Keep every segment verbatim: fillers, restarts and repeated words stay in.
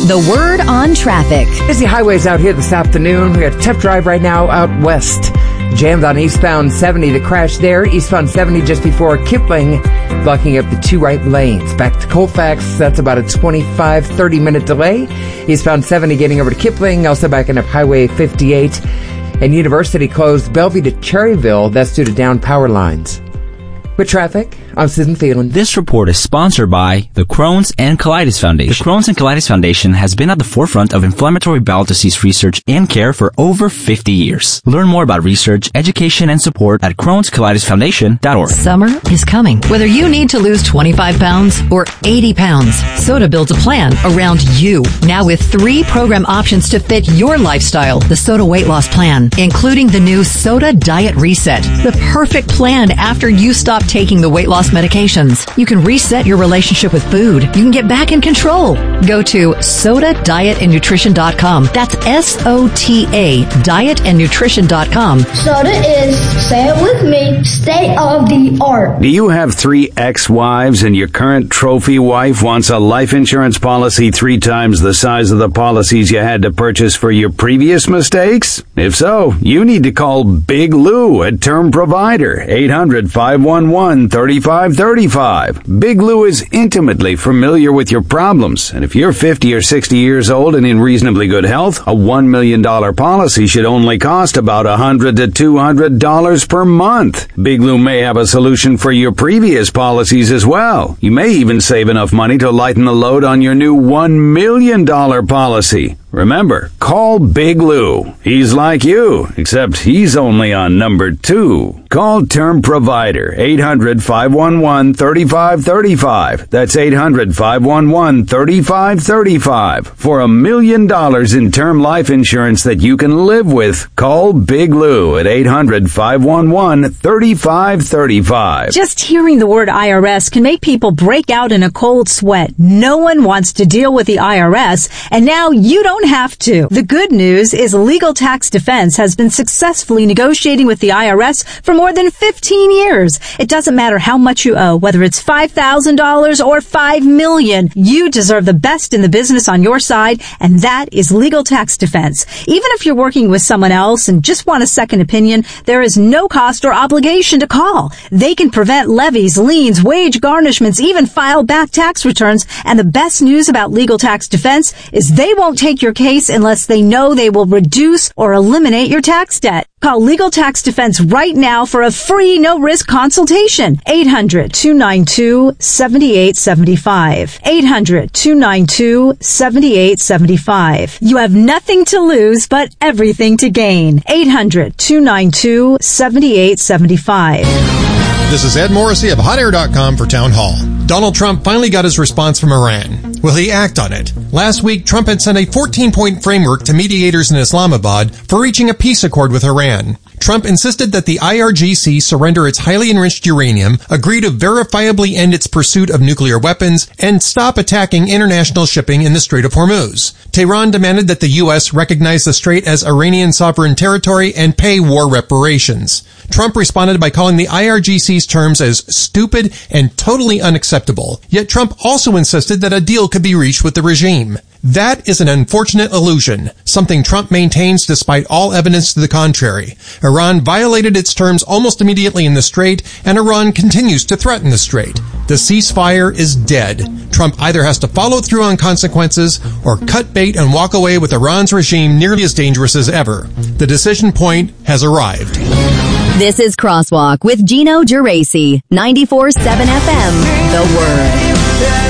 The Word on Traffic. Busy highways out here this afternoon. We got a tough drive right now out west. Jammed on eastbound seventy. The crash there. Eastbound seventy just before Kipling, blocking up the two right lanes. Back to Colfax. That's about a twenty-five, thirty minute delay. Eastbound seventy getting over to Kipling. Also backing up Highway fifty-eight. And University closed Bellevue to Cherryville. That's due to down power lines. With traffic, I'm Susan Thielen. This report is sponsored by the Crohn's and Colitis Foundation. The Crohn's and Colitis Foundation has been at the forefront of inflammatory bowel disease research and care for over fifty years. Learn more about research, education, and support at crohns colitis foundation dot org. Summer is coming. Whether you need to lose twenty-five pounds or eighty pounds, Soda builds a plan around you. Now with three program options to fit your lifestyle. The Soda Weight Loss Plan, including the new Soda Diet Reset. The perfect plan after you stop taking the weight loss medications. You can reset your relationship with food. You can get back in control. Go to soda diet and nutrition dot com. That's S O T A, diet and nutrition dot com. Soda is, say it with me, state of the art. Do you have three ex-wives and your current trophy wife wants a life insurance policy three times the size of the policies you had to purchase for your previous mistakes? If so, you need to call Big Lou at Term Provider, eight hundred, five one one, three five three five. Big Lou is intimately familiar with your problems, and if you're fifty or sixty years old and in reasonably good health, a one million dollars policy should only cost about one hundred to two hundred dollars per month. Big Lou may have a solution for your previous policies as well. You may even save enough money to lighten the load on your new one million dollars policy. Remember, call Big Lou. He's like you, except he's only on number two. Call Term Provider, eight hundred, five one one, three five three five. That's eight hundred, five one one, three five three five. For a million dollars in term life insurance that you can live with, call Big Lou at eight hundred, five one one, three five three five. Just hearing the word I R S can make people break out in a cold sweat. No one wants to deal with the I R S, and now you don't have to. The good news is Legal Tax Defense has been successfully negotiating with the I R S for more than fifteen years. It doesn't matter how much you owe, whether it's five thousand dollars or five million dollars. You deserve the best in the business on your side, and that is Legal Tax Defense. Even if you're working with someone else and just want a second opinion, there is no cost or obligation to call. They can prevent levies, liens, wage garnishments, even file back tax returns. And the best news about Legal Tax Defense is they won't take your case unless they know they will reduce or eliminate your tax debt. Call Legal Tax Defense right now for a free, no-risk consultation. eight hundred, two nine two, seven eight seven five. eight hundred, two nine two, seven eight seven five. You have nothing to lose, but everything to gain. eight hundred, two nine two, seven eight seven five. This is Ed Morrissey of hot air dot com for Town Hall. Donald Trump finally got his response from Iran. Will he act on it? Last week, Trump had sent a fourteen-point framework to mediators in Islamabad for reaching a peace accord with Iran. Trump insisted that the I R G C surrender its highly enriched uranium, agree to verifiably end its pursuit of nuclear weapons, and stop attacking international shipping in the Strait of Hormuz. Tehran demanded that the U S recognize the strait as Iranian sovereign territory and pay war reparations. Trump responded by calling the I R G C's terms as stupid and totally unacceptable. Yet Trump also insisted that a deal could be reached with the regime. That is an unfortunate illusion, something Trump maintains despite all evidence to the contrary. Iran violated its terms almost immediately in the strait, and Iran continues to threaten the strait. The ceasefire is dead. Trump either has to follow through on consequences or cut bait and walk away with Iran's regime nearly as dangerous as ever. The decision point has arrived. This is Crosswalk with Gino Geraci, ninety-four point seven F M, The Word.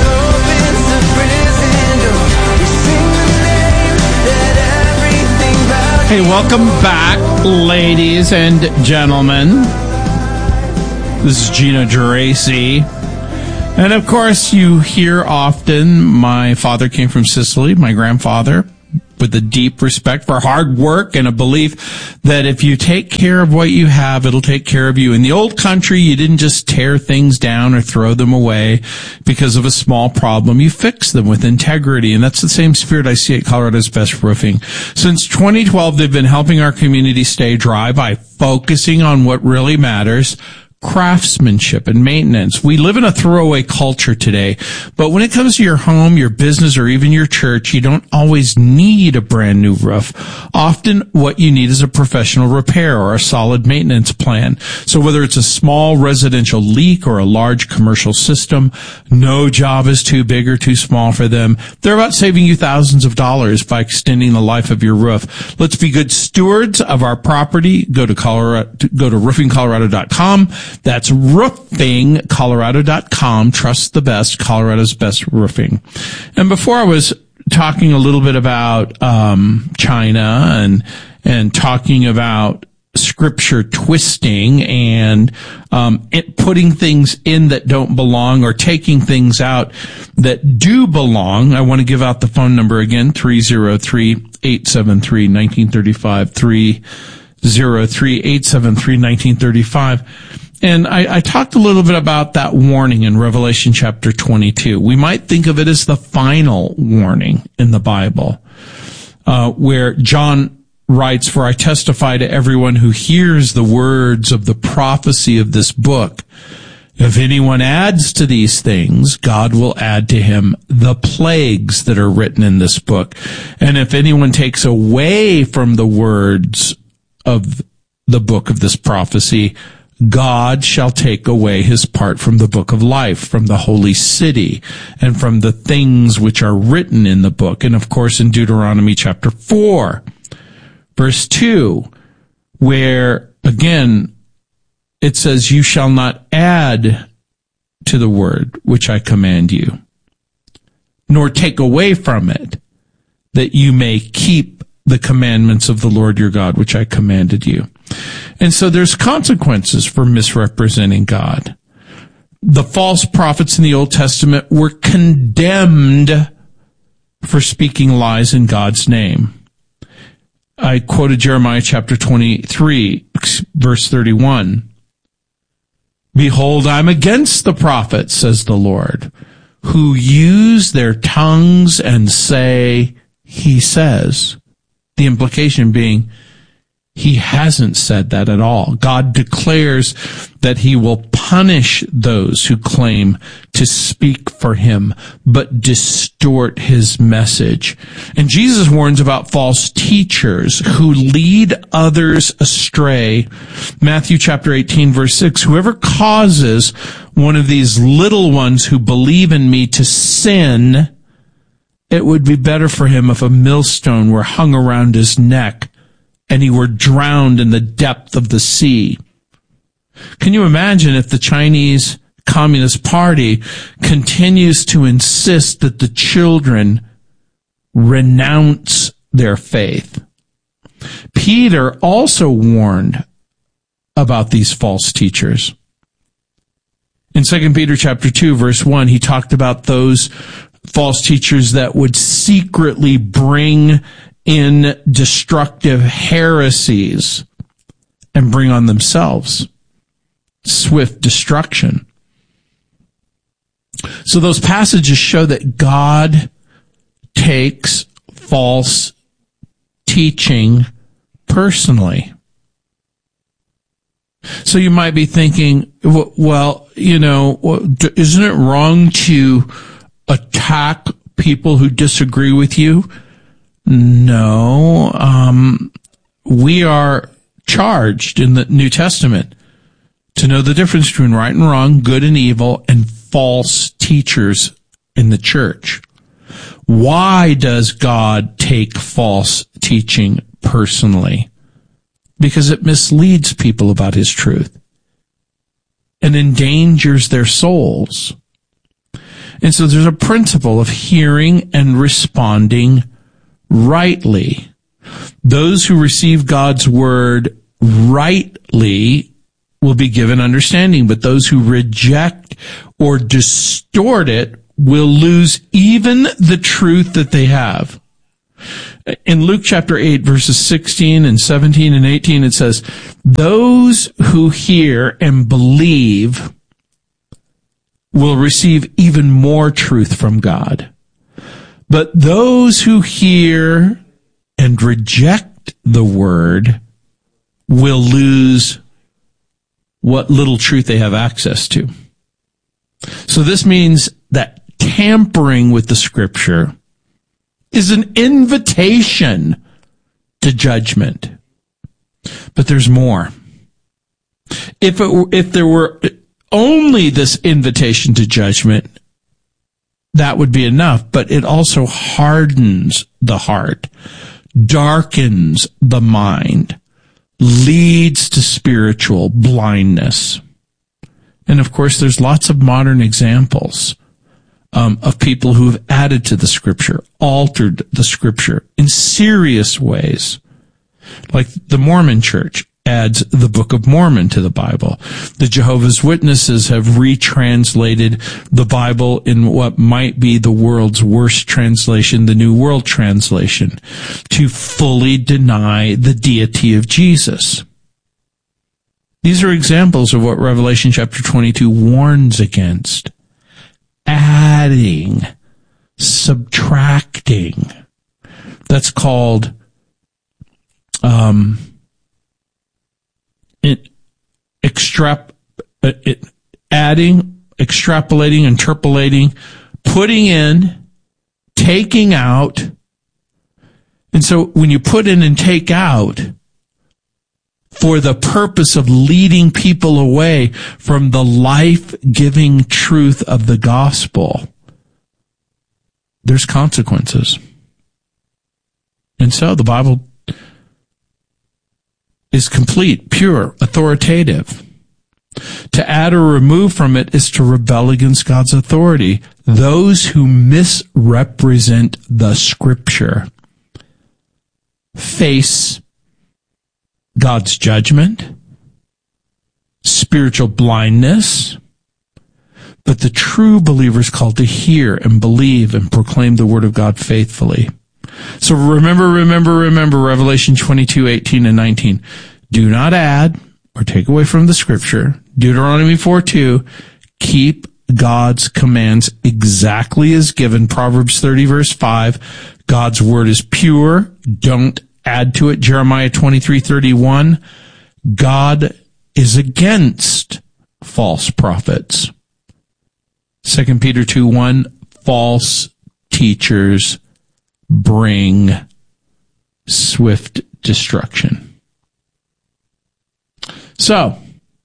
Hey, welcome back, ladies and gentlemen. This is Gino Geraci. And of course, you hear often, my father came from Sicily, my grandfather, with a deep respect for hard work and a belief that if you take care of what you have, it'll take care of you. In the old country, you didn't just tear things down or throw them away because of a small problem. You fix them with integrity, and that's the same spirit I see at Colorado's Best Roofing. Since twenty twelve, they've been helping our community stay dry by focusing on what really matters: craftsmanship and maintenance. We live in a throwaway culture today, but when it comes to your home, your business, or even your church, you don't always need a brand new roof. Often what you need is a professional repair or a solid maintenance plan. So whether it's a small residential leak or a large commercial system, no job is too big or too small for them. They're about saving you thousands of dollars by extending the life of your roof. Let's be good stewards of our property. Go to Colorado, go to roofing colorado dot com. That's roofing colorado dot com. Trust the best, Colorado's best roofing. And before I was talking a little bit about um China and and talking about scripture twisting and um it putting things in that don't belong or taking things out that do belong, I want to give out the phone number again, three oh three, eight seven three, one nine three five, three oh three, eight seven three, one nine three five. And I, I talked a little bit about that warning in Revelation chapter twenty-two. We might think of it as the final warning in the Bible, uh, where John writes, "For I testify to everyone who hears the words of the prophecy of this book. If anyone adds to these things, God will add to him the plagues that are written in this book. And if anyone takes away from the words of the book of this prophecy, God shall take away his part from the book of life, from the holy city, and from the things which are written in the book." And of course, in Deuteronomy chapter four, verse two, where again, it says, "You shall not add to the word which I command you, nor take away from it, that you may keep the commandments of the Lord your God, which I commanded you." And so there's consequences for misrepresenting God. The false prophets in the Old Testament were condemned for speaking lies in God's name. I quoted Jeremiah chapter twenty-three, verse thirty-one. "Behold, I'm against the prophets, says the Lord, who use their tongues and say, he says." The implication being, he hasn't said that at all. God declares that he will punish those who claim to speak for him, but distort his message. And Jesus warns about false teachers who lead others astray. Matthew chapter eighteen, verse six, "Whoever causes one of these little ones who believe in me to sin, it would be better for him if a millstone were hung around his neck and he were drowned in the depth of the sea." Can you imagine if the Chinese Communist Party continues to insist that the children renounce their faith? Peter also warned about these false teachers. In Second Peter chapter two, verse one, he talked about those false teachers that would secretly bring in destructive heresies and bring on themselves swift destruction. So those passages show that God takes false teaching personally. So you might be thinking, well, you know, isn't it wrong to attack people who disagree with you? No, um, we are charged in the New Testament to know the difference between right and wrong, good and evil, and false teachers in the church. Why does God take false teaching personally? Because it misleads people about his truth and endangers their souls. And so there's a principle of hearing and responding rightly. Those who receive God's word rightly will be given understanding, but those who reject or distort it will lose even the truth that they have. In Luke chapter eight, verses sixteen and seventeen and eighteen, it says, "Those who hear and believe will receive even more truth from God. But those who hear and reject the word will lose what little truth they have access to. So this means that tampering with the Scripture is an invitation to judgment. But there's more. If it were, if there were only this invitation to judgment, that would be enough. But it also hardens the heart, darkens the mind, leads to spiritual blindness. And of course, there's lots of modern examples um, of people who have added to the Scripture, altered the Scripture in serious ways. Like the Mormon Church adds the Book of Mormon to the Bible. The Jehovah's Witnesses have retranslated the Bible in what might be the world's worst translation, the New World Translation, to fully deny the deity of Jesus. These are examples of what Revelation chapter twenty-two warns against. Adding, subtracting. That's called um, it, extrap, it, adding, extrapolating, interpolating, putting in, taking out. And so when you put in and take out for the purpose of leading people away from the life-giving truth of the gospel, there's consequences. And so the Bible is complete, pure, authoritative. To add or remove from it is to rebel against God's authority. Those who misrepresent the Scripture face God's judgment, spiritual blindness, but the true believer is called to hear and believe and proclaim the Word of God faithfully. So remember, remember, remember Revelation twenty-two, eighteen and nineteen. Do not add or take away from the Scripture. Deuteronomy four two. Keep God's commands exactly as given. Proverbs thirty, verse five. God's Word is pure. Don't add to it. Jeremiah twenty-three, thirty-one. God is against false prophets. Second Peter two, one. False teachers bring swift destruction. So,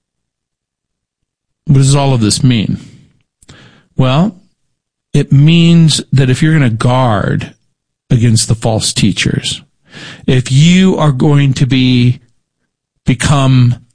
what does all of this mean? Well, it means that if you're going to guard against the false teachers, if you are going to be become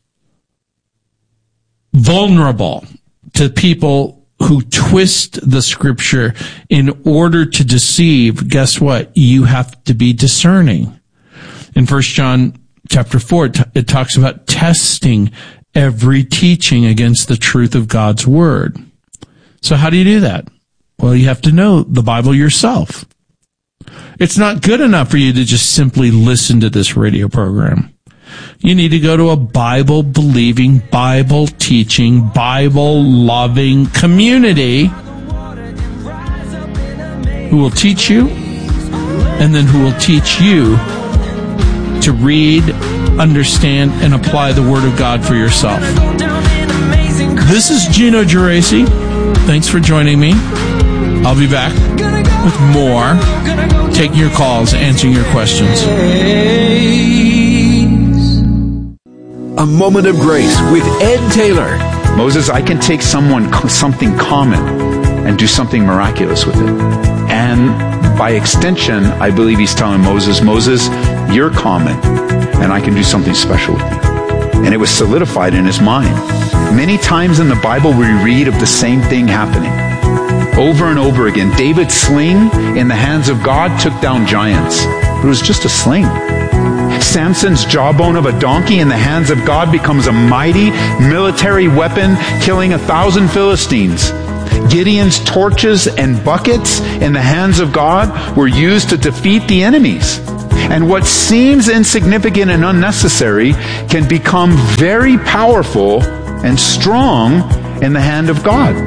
vulnerable to people who twist the Scripture in order to deceive, guess what? You have to be discerning. In First John chapter four, it, t- it talks about testing every teaching against the truth of God's Word. So how do you do that? Well, you have to know the Bible yourself. It's not good enough for you to just simply listen to this radio program. You need to go to a Bible-believing, Bible-teaching, Bible-loving community who will teach you and then who will teach you to read, understand, and apply the Word of God for yourself. This is Gino Geraci. Thanks for joining me. I'll be back with more, taking your calls, answering your questions. A Moment of Grace with Ed Taylor. Moses, I can take someone, something common and do something miraculous with it. And by extension, I believe he's telling Moses, Moses, you're common, and I can do something special with you. And it was solidified in his mind. Many times in the Bible, we read of the same thing happening. Over and over again, David's sling in the hands of God took down giants. But it was just a sling. Samson's jawbone of a donkey in the hands of God becomes a mighty military weapon, killing a thousand Philistines. Gideon's torches and buckets in the hands of God were used to defeat the enemies. And what seems insignificant and unnecessary can become very powerful and strong in the hand of God.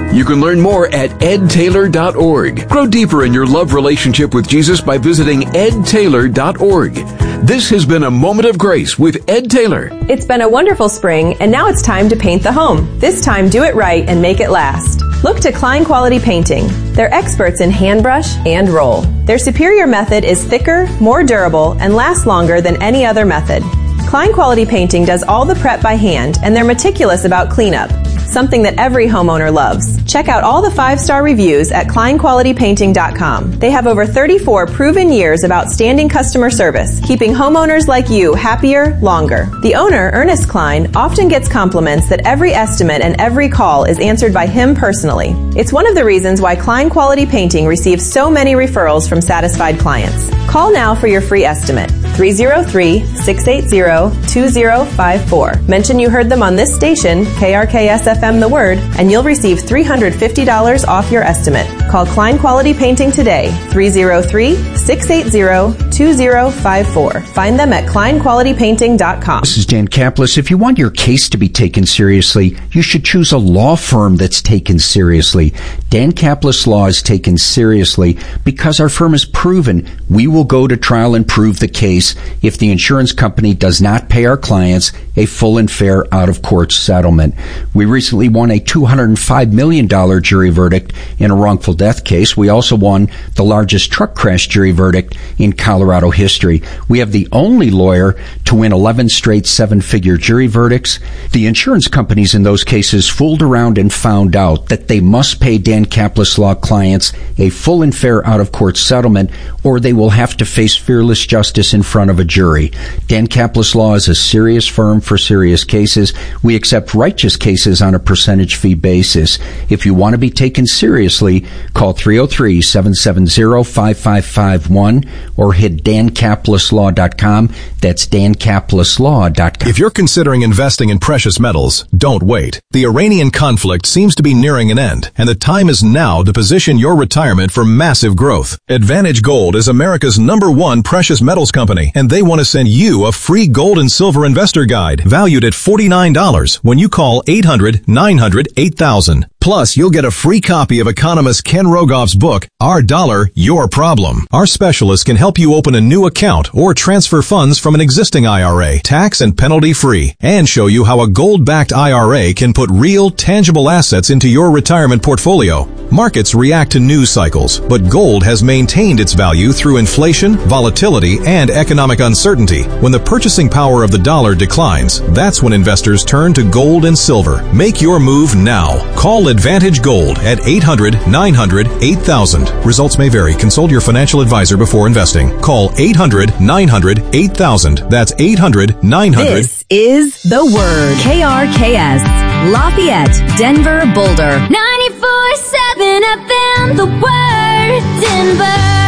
You can learn more at ed taylor dot org. Grow deeper in your love relationship with Jesus by visiting ed taylor dot org. This has been a Moment of Grace with Ed Taylor. It's been a wonderful spring, and now it's time to paint the home. This time, do it right and make it last. Look to Klein Quality Painting. They're experts in hand brush and roll. Their superior method is thicker, more durable, and lasts longer than any other method. Klein Quality Painting does all the prep by hand, and they're meticulous about cleanup, something that every homeowner loves. Check out all the five-star reviews at klein quality painting dot com. They have over thirty-four proven years of outstanding customer service, keeping homeowners like you happier longer. The owner, Ernest Klein, often gets compliments that every estimate and every call is answered by him personally. It's one of the reasons why Klein Quality Painting receives so many referrals from satisfied clients. Call now for your free estimate. three oh three, six eight zero, two oh five four. Mention you heard them on this station, K R K S F M The Word, and you'll receive three hundred fifty dollars off your estimate. Call Klein Quality Painting today, three oh three, six eight zero, two oh five four. Find them at klein quality painting dot com. This is Dan Kaplis. If you want your case to be taken seriously, you should choose a law firm that's taken seriously. Dan Kaplis Law is taken seriously because our firm has proven we will go to trial and prove the case if the insurance company does not pay our clients a full and fair out-of-court settlement. We recently won a two hundred five million dollars jury verdict in a wrongful death case. We also won the largest truck crash jury verdict in Colorado history. We have the only lawyer to win eleven straight seven-figure jury verdicts. The insurance companies in those cases fooled around and found out that they must pay Dan Kaplis Law clients a full and fair out-of-court settlement, or they will have to face fearless justice in front of a jury. Dan Kaplis Law is a serious firm for serious cases. We accept righteous cases on a percentage fee basis. If you want to be taken seriously, call three oh three, seven seven zero, five five five one or hit dan kaplis law dot com. That's dan kaplis law dot com. If you're considering investing in precious metals, don't wait. The Iranian conflict seems to be nearing an end, and the time is now to position your retirement for massive growth. Advantage Gold is America's number one precious metals company, and they want to send you a free gold and silver investor guide valued at forty-nine dollars when you call eight hundred, nine hundred, eight thousand. Plus, you'll get a free copy of economist Ken Rogoff's book, Our Dollar, Your Problem. Our specialists can help you open a new account or transfer funds from an existing I R A, tax and penalty free, and show you how a gold-backed I R A can put real, tangible assets into your retirement portfolio. Markets react to news cycles, but gold has maintained its value through inflation, volatility, and economic uncertainty. When the purchasing power of the dollar declines, that's when investors turn to gold and silver. Make your move now. Call Advantage Gold at eight hundred, nine hundred, eight thousand. Results may vary. Consult your financial advisor before investing. Call eight hundred, nine hundred, eight thousand. That's eight hundred, nine hundred. This is The Word. K R K S. Lafayette, Denver, Boulder. ninety-four seven F M, The Word, Denver.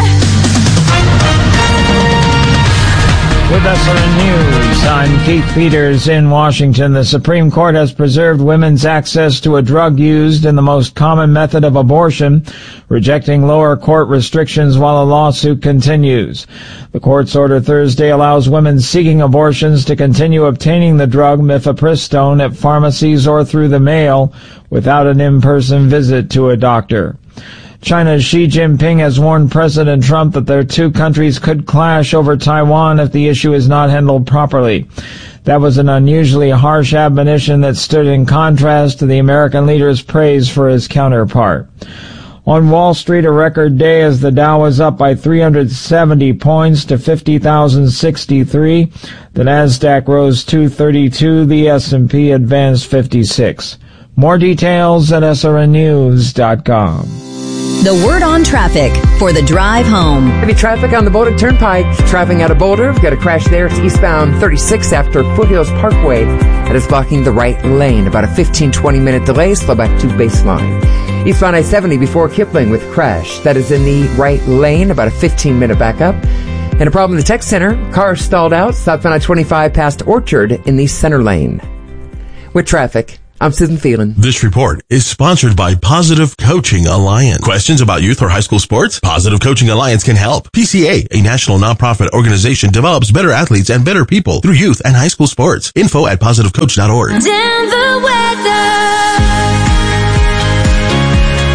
With S R N News, I'm Keith Peters in Washington. The Supreme Court has preserved women's access to a drug used in the most common method of abortion, rejecting lower court restrictions while a lawsuit continues. The court's order Thursday allows women seeking abortions to continue obtaining the drug mifepristone at pharmacies or through the mail without an in-person visit to a doctor. China's Xi Jinping has warned President Trump that their two countries could clash over Taiwan if the issue is not handled properly. That was an unusually harsh admonition that stood in contrast to the American leader's praise for his counterpart. On Wall Street, a record day as the Dow was up by three hundred seventy points to fifty thousand sixty-three. The Nasdaq rose two thirty-two. The S and P advanced fifty-six. More details at S R N news dot com. The Word on Traffic for the drive home. Heavy traffic on the Boulder Turnpike. Traveling out of Boulder, we've got a crash there. It's eastbound thirty-six after Foothills Parkway. That is blocking the right lane. About a fifteen, twenty minute delay. Slow back to baseline. Eastbound I seventy before Kipling with crash. That is in the right lane. About a fifteen minute backup. And a problem in the tech center. Car stalled out. Southbound I twenty-five past Orchard in the center lane. With traffic, I'm Susan Phelan. This report is sponsored by Positive Coaching Alliance. Questions about youth or high school sports? Positive Coaching Alliance can help. P C A, a national nonprofit organization, develops better athletes and better people through youth and high school sports. Info at positive coach dot org. Denver weather.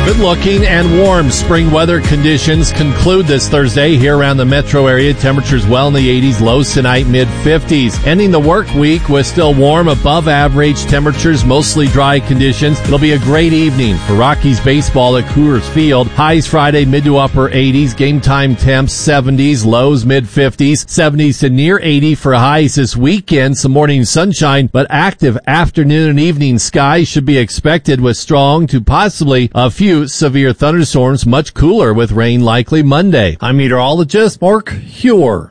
Good looking and warm spring weather conditions conclude this Thursday here around the metro area. Temperatures well in the eighties, lows tonight mid-fifties. Ending the work week with still warm, above average temperatures, mostly dry conditions. It'll be a great evening for Rockies baseball at Coors Field. Highs Friday mid to upper eighties. Game time temps seventies, lows mid-fifties. seventies to near eighty for highs this weekend. Some morning sunshine, but active afternoon and evening skies should be expected with strong to possibly a few severe thunderstorms. Much cooler with rain likely Monday. I'm meteorologist Mark Huer.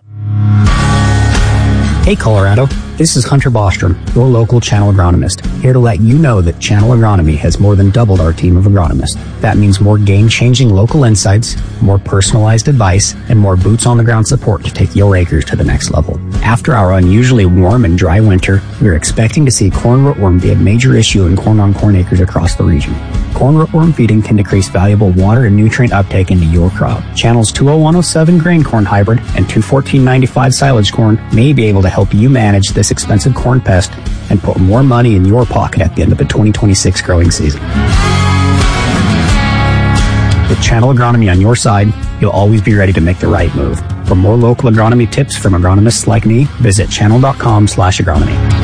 Hey Colorado, this is Hunter Bostrom, your local Channel agronomist, here to let you know that Channel Agronomy has more than doubled our team of agronomists. That means more game-changing local insights, more personalized advice, and more boots-on-the-ground support to take your acres to the next level. After our unusually warm and dry winter, we are expecting to see corn rootworm be a major issue in corn-on-corn acres across the region. Corn rootworm feeding can decrease valuable water and nutrient uptake into your crop. Channel's two oh one oh seven grain corn hybrid and two fourteen ninety-five silage corn may be able to help you manage this expensive corn pest and put more money in your pocket at the end of the twenty twenty-six growing season. With Channel Agronomy on your side, you'll always be ready to make the right move. For more local agronomy tips from agronomists like me, visit channel.com slash agronomy.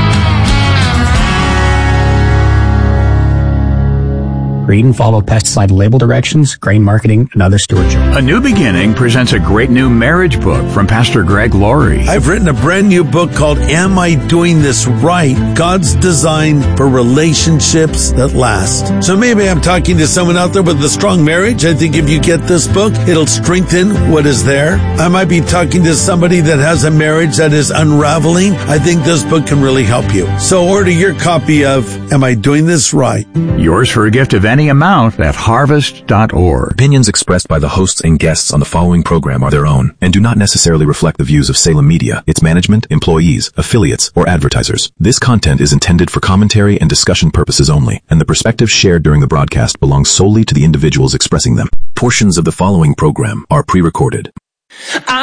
Read and follow pesticide label directions, grain marketing, and other stewardship. A New Beginning presents a great new marriage book from Pastor Greg Laurie. I've written a brand new book called Am I Doing This Right? God's Design for Relationships That Last. So maybe I'm talking to someone out there with a strong marriage. I think if you get this book, it'll strengthen what is there. I might be talking to somebody that has a marriage that is unraveling. I think this book can really help you. So order your copy of Am I Doing This Right? Yours for a gift of any amount at harvest dot org. Opinions expressed by the hosts and guests on the following program are their own and do not necessarily reflect the views of Salem Media, its management, employees, affiliates, or advertisers. This content is intended for commentary and discussion purposes only, and the perspectives shared during the broadcast belong solely to the individuals expressing them. Portions of the following program are pre-recorded.